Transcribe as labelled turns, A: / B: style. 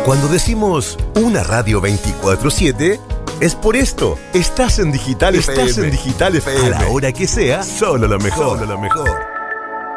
A: Cuando decimos una radio 24/7, es por esto. Estás en Digital FM. A la hora que sea, solo lo mejor.